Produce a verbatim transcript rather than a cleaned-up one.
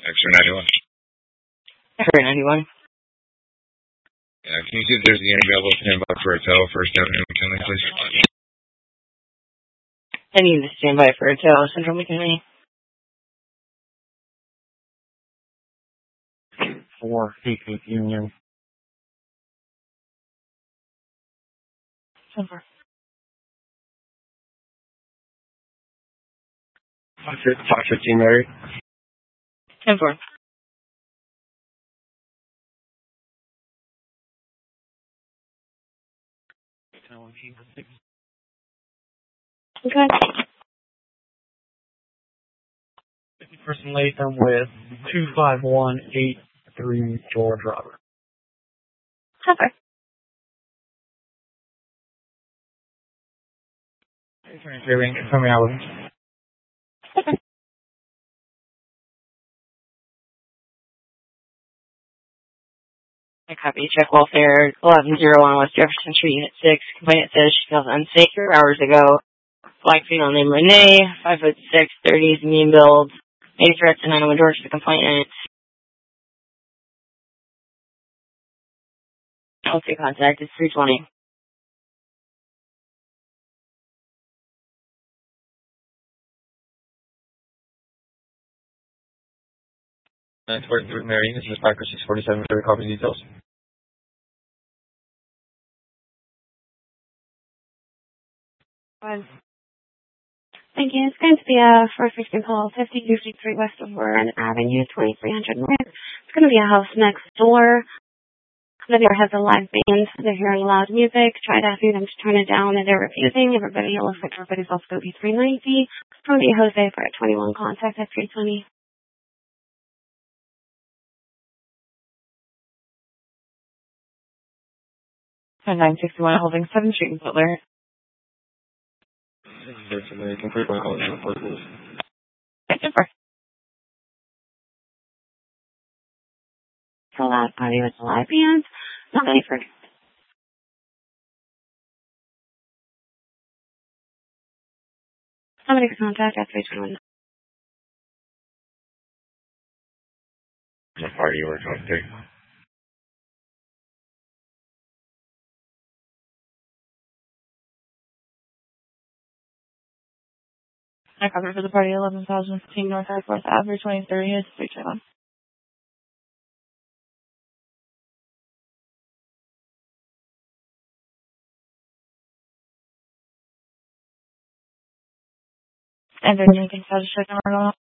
X-ray ninety-one. X-ray ninety-one. Yeah, can you see if there's any available standby for a tow First Avenue McKinley, please? I need to stand by for a tow, Central McKinley. Four, Patriot Union. Central. Fox fifteen, Mary. Central. Okay. Person Latham with two five one eight three George Robert. Okay. Confirm your hours. Okay. I copy. Check welfare eleven oh one West Jefferson Street, Unit six. Complainant says she feels unsafe three hours ago. Black female named Renee, five foot six, thirties, mean build. Any threats to nine oh one George to the complainant. Okay, contact is three twenty. nine forty-three, Mary. This is Packer six forty-seven for the copy details. Was. Thank you. It's going to be a first rescue call, fifty fifty-three West of Warren Avenue, twenty-three hundred North. It's going to be a house next door. The neighbor has a live band. They're hearing loud music. Tried asking them to turn it down, and they're refusing. Everybody, it looks like everybody's off Scobie three ninety. It's going to be Jose for a twenty-one contact at three twenty. nine sixty-one holding seventh Street in Butler. Complete my call report, please. Super. So loud party with the live band. Somebody for somebody for contact at three twenty-one. What party you were talking to? I cover for the party eleven thousand fifteen North Air Force Avenue, twenty-three is three twenty-one. And then you can start a check number.